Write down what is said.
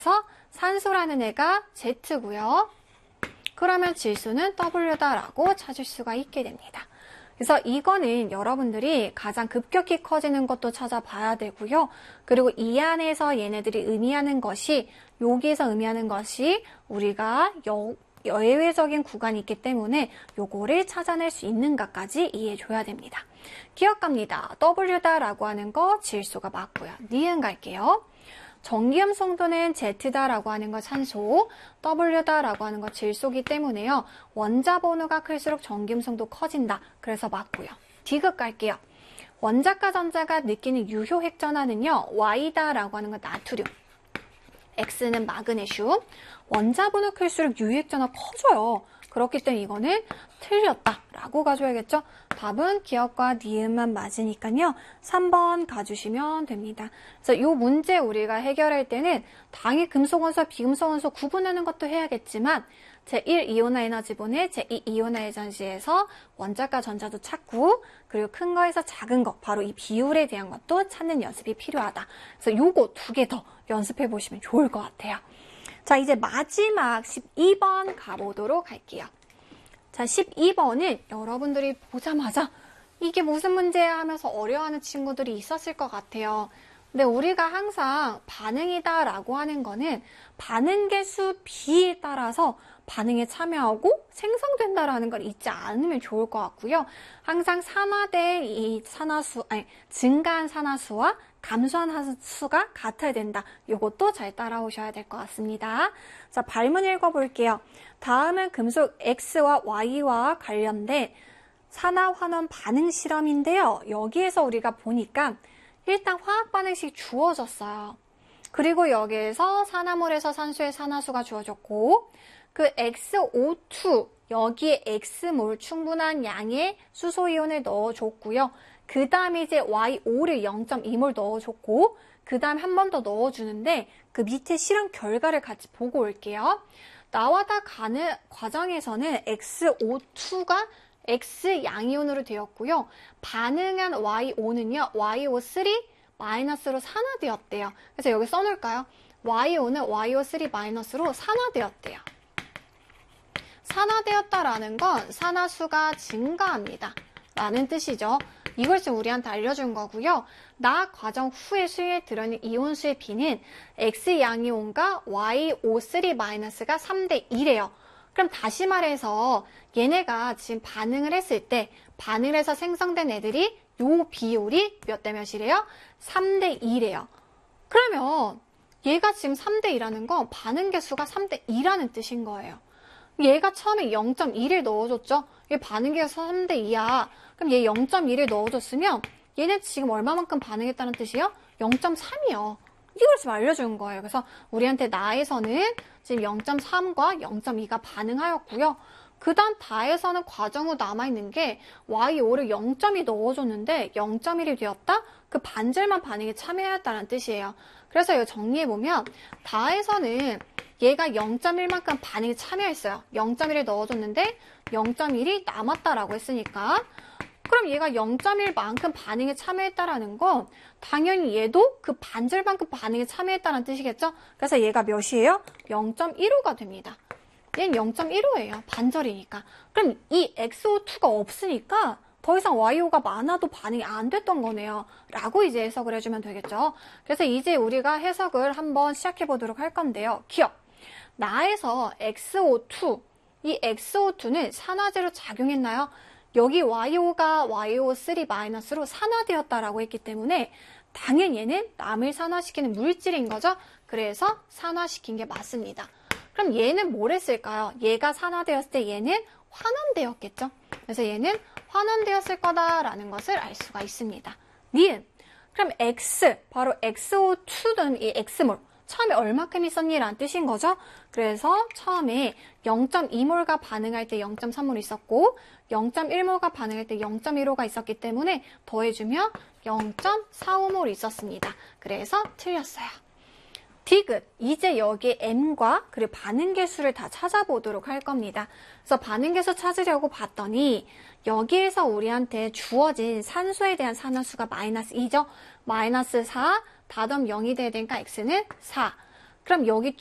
그래서 산소라는 애가 Z고요. 그러면 질소는 W다라고 찾을 수가 있게 됩니다. 그래서 이거는 여러분들이 가장 급격히 커지는 것도 찾아봐야 되고요. 그리고 이 안에서 얘네들이 의미하는 것이, 여기에서 의미하는 것이 우리가 예외적인 구간이 있기 때문에 요거를 찾아낼 수 있는가까지 이해해줘야 됩니다. 기억합니다. W다라고 하는 거 질소가 맞고요. 니은 갈게요. 정기염 송도는 Z다라고 하는 거 산소, W다라고 하는 거 질소기 때문에요. 원자 번호가 클수록 정기염 송도 커진다. 그래서 맞고요. D급 갈게요. 원자과 전자가 느끼는 유효 핵전하는요. Y다라고 하는 거 나트륨, X는 마그네슘. 원자 번호 클수록 유효 핵전화 커져요. 그렇기 때문에 이거는 틀렸다라고 가져야겠죠. 답은 기억과 니은만 맞으니까요. 3번 가주시면 됩니다. 그래서 이 문제 우리가 해결할 때는 당연히 금속원소, 비금속원소 구분하는 것도 해야겠지만 제1 이온화 에너지분해, 제2 이온화 에너지에서 원자과 전자도 찾고, 그리고 큰 거에서 작은 거, 바로 이 비율에 대한 것도 찾는 연습이 필요하다. 그래서 요거 2개 더 연습해 보시면 좋을 것 같아요. 자, 이제 마지막 12번 가보도록 할게요. 자, 12번은 여러분들이 보자마자 이게 무슨 문제야 하면서 어려워하는 친구들이 있었을 것 같아요. 근데 우리가 항상 반응이다 라고 하는 거는 반응 개수 B에 따라서 반응에 참여하고 생성된다라는 걸 잊지 않으면 좋을 것 같고요. 항상 산화된 이 증가한 산화수와 감소한 수가 같아야 된다. 이것도 잘 따라오셔야 될 것 같습니다. 자, 발문 읽어볼게요. 다음은 금속 X와 Y와 관련된 산화환원 반응 실험인데요. 여기에서 우리가 보니까 일단 화학 반응식이 주어졌어요. 그리고 여기에서 산화물에서 산소의 산화수가 주어졌고, 그 XO2, 여기에 X몰 충분한 양의 수소이온을 넣어줬고요. 그 다음에 이제 Y5를 0.2몰 넣어줬고, 그 다음에 한 번 더 넣어주는데, 그 밑에 실험 결과를 같이 보고 올게요. 나와다 가는 과정에서는 XO2가 X 양이온으로 되었고요. 반응한 Y5는요, YO3 마이너스로 산화되었대요. 그래서 여기 써놓을까요? Y5는 YO3 마이너스로 산화되었대요. 산화되었다라는 건 산화수가 증가합니다. 라는 뜻이죠. 이걸 지금 우리한테 알려준 거고요. 나 과정 후에 수에 들어있는 이온수의 B는 X 양이온과 YO3-가 3대1이에요. 그럼 다시 말해서 얘네가 지금 반응을 했을 때 반응을 해서 생성된 애들이 요 비율이 몇 대 몇이래요? 3대2래요. 그러면 얘가 지금 3대2라는 건 반응 개수가 3대2라는 뜻인 거예요. 얘가 처음에 0.1을 넣어줬죠? 얘 반응 개수 3대2야. 그럼 얘 0.1을 넣어줬으면 얘는 지금 얼마만큼 반응했다는 뜻이에요? 0.3이요. 이걸 지금 알려주는 거예요. 그래서 우리한테 나에서는 지금 0.3과 0.2가 반응하였고요. 그 다음 다에서는 과정 후 남아있는 게 Y5를 0.2 넣어줬는데 0.1이 되었다? 그 반절만 반응에 참여하였다는 뜻이에요. 그래서 이거 정리해보면 다에서는 얘가 0.1만큼 반응에 참여했어요. 0.1을 넣어줬는데 0.1이 남았다라고 했으니까, 그럼 얘가 0.1만큼 반응에 참여했다라는 건 당연히 얘도 그 반절만큼 반응에 참여했다는 뜻이겠죠? 그래서 얘가 몇이에요? 0.15가 됩니다. 얘는 0.15예요. 반절이니까. 그럼 이 XO2가 없으니까 더 이상 YO가 많아도 반응이 안 됐던 거네요. 라고 이제 해석을 해주면 되겠죠. 그래서 이제 우리가 해석을 한번 시작해 보도록 할 건데요. 기억! 나에서 XO2, 이 XO2는 산화제로 작용했나요? 여기 YO가 YO3-로 산화되었다라고 했기 때문에 당연히 얘는 남을 산화시키는 물질인 거죠. 그래서 산화시킨 게 맞습니다. 그럼 얘는 뭘 했을까요? 얘가 산화되었을 때 얘는 환원되었겠죠. 그래서 얘는 환원되었을 거다라는 것을 알 수가 있습니다. 니은. 그럼 X, 바로 XO2는 이 X몰. 처음에 얼마큼 있었니? 라는 뜻인 거죠. 그래서 처음에 0.2몰과 반응할 때 0.3몰 있었고 0.1몰과 반응할 때 0.15가 있었기 때문에 더해주면 0.45몰 있었습니다. 그래서 틀렸어요. D급, 이제 여기에 M과 그리고 반응 개수를 다 찾아보도록 할 겁니다. 그래서 반응 개수 찾으려고 봤더니 여기에서 우리한테 주어진 산소에 대한 산화수가 마이너스 2죠. 마이너스 4, 다덤 0이 돼야 되니까 X는 4. 그럼 여기